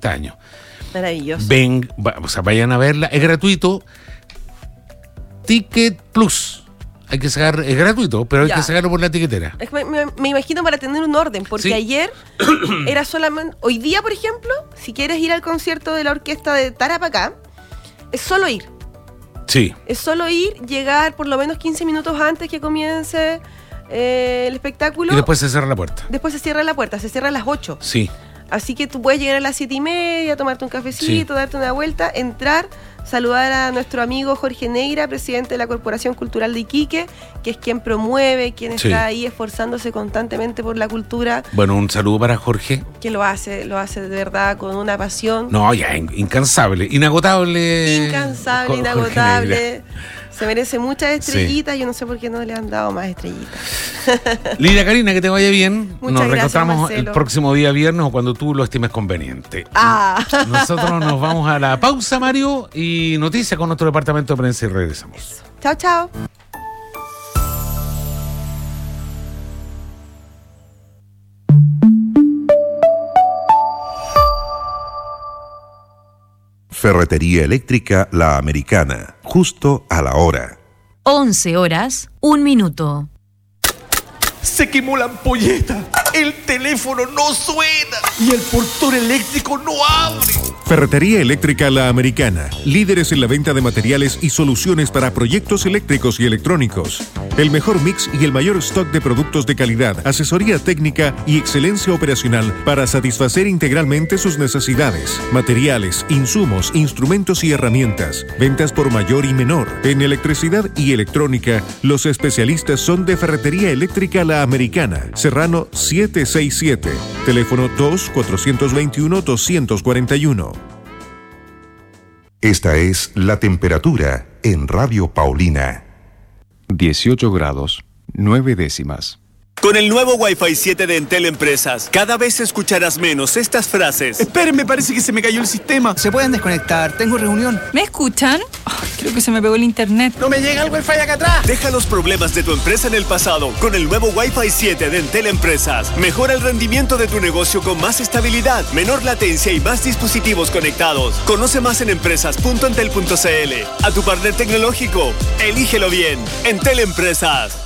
50 años. Maravilloso. Vayan a verla, es gratuito. Ticket Plus. Hay que sacar, es gratuito, pero hay que sacarlo por la tiquetera. Me imagino para tener un orden, porque ayer era solamente... Hoy día, por ejemplo, si quieres ir al concierto de la orquesta de Tarapacá, es solo ir. Sí. Es solo ir, llegar por lo menos 15 minutos antes que comience el espectáculo. Y después se cierra la puerta. Después se cierra la puerta, se cierra a las 8. Sí. Así que tú puedes llegar a las 7:30, tomarte un cafecito, darte una vuelta, entrar, saludar a nuestro amigo Jorge Neira, presidente de la Corporación Cultural de Iquique, que es quien promueve, quien está ahí esforzándose constantemente por la cultura. Bueno, un saludo para Jorge. Que lo hace de verdad con una pasión. No, ya, incansable, inagotable. Incansable, inagotable. Se merece muchas estrellitas, yo no sé por qué no le han dado más estrellitas. Lidia Karina, que te vaya bien. Muchas nos reencontramos Marcelo. El próximo día viernes o cuando tú lo estimes conveniente. Nosotros nos vamos a la pausa, Mario, y noticias con nuestro departamento de prensa y regresamos. Eso. Chao, chao. Ferretería Eléctrica La Americana, justo a la hora. 11:01. Se quemó la ampolleta, el teléfono no suena y el portón eléctrico no abre. Ferretería Eléctrica La Americana, líderes en la venta de materiales y soluciones para proyectos eléctricos y electrónicos. El mejor mix y el mayor stock de productos de calidad, asesoría técnica y excelencia operacional para satisfacer integralmente sus necesidades. Materiales, insumos, instrumentos y herramientas. Ventas por mayor y menor. En electricidad y electrónica, los especialistas son de Ferretería Eléctrica La Americana, Serrano 767, teléfono 2-421-241. Esta es la temperatura en Radio Paulina. 18 grados, 9 décimas. Con el nuevo Wi-Fi 7 de Entel Empresas, cada vez escucharás menos estas frases. Esperen, parece que se me cayó el sistema. Se pueden desconectar, tengo reunión. ¿Me escuchan? Creo que se me pegó el internet. ¡No me llega el Wi-Fi acá atrás! Deja los problemas de tu empresa en el pasado con el nuevo Wi-Fi 7 de Entel Empresas. Mejora el rendimiento de tu negocio con más estabilidad, menor latencia y más dispositivos conectados. Conoce más en empresas.entel.cl. A tu partner tecnológico, elígelo bien. Entel Empresas.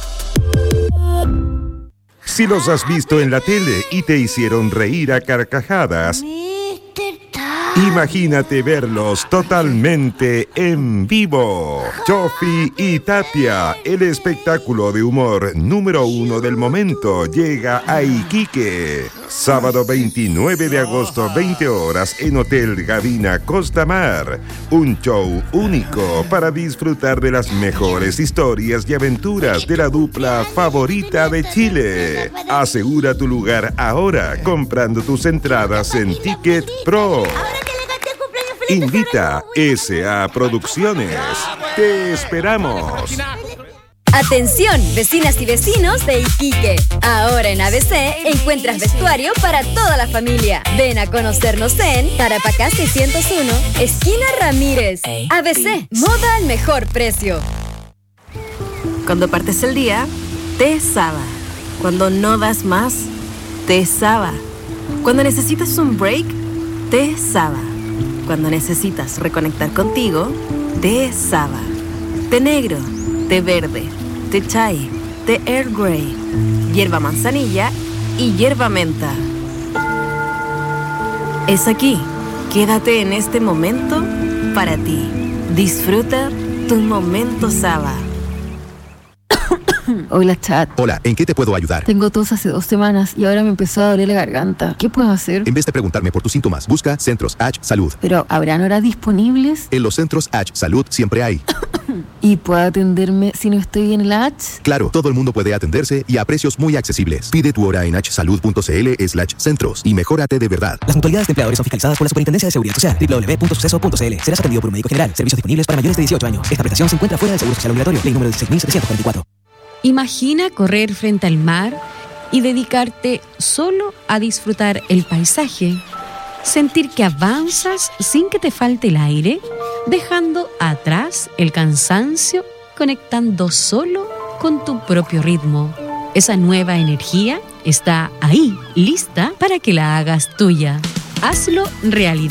Si los has visto en la tele y te hicieron reír a carcajadas, imagínate verlos totalmente en vivo. Chofi y Tapia, el espectáculo de humor número 1 del momento, llega a Iquique. Sábado 29 de agosto, 20 horas, en Hotel Gavina Costa Mar. Un show único para disfrutar de las mejores historias y aventuras de la dupla favorita de Chile. Asegura tu lugar ahora comprando tus entradas en Ticket Pro. Invita SA Producciones. Te esperamos. Atención, vecinas y vecinos de Iquique. Ahora en ABC encuentras vestuario para toda la familia. Ven a conocernos en Tarapacá 601, esquina Ramírez. ABC, moda al mejor precio. Cuando partes el día, te Saba. Cuando no das más, te Saba. Cuando necesitas un break, te Saba. Cuando necesitas reconectar contigo, té Saba. Té negro, té verde, té chai, té Earl Grey, hierba manzanilla y hierba menta. Es aquí. Quédate en este momento para ti. Disfruta tu momento Saba. Hola, chat. Hola, ¿en qué te puedo ayudar? Tengo tos hace 2 semanas y ahora me empezó a doler la garganta. ¿Qué puedo hacer? En vez de preguntarme por tus síntomas, busca Centros H Salud. ¿Pero habrán horas disponibles? En los Centros H Salud siempre hay. ¿Y puedo atenderme si no estoy en el H? Claro, todo el mundo puede atenderse y a precios muy accesibles. Pide tu hora en hsalud.cl/centros y mejórate de verdad. Las mutualidades de empleadores son fiscalizadas por la Superintendencia de Seguridad Social. www.suceso.cl. Serás atendido por un médico general. Servicios disponibles para mayores de 18 años. Esta prestación se encuentra fuera del Seguro Social Obligatorio. Ley número 16.744. Imagina correr frente al mar y dedicarte solo a disfrutar el paisaje. Sentir que avanzas sin que te falte el aire, dejando atrás el cansancio, conectando solo con tu propio ritmo. Esa nueva energía está ahí, lista para que la hagas tuya. Hazlo realidad.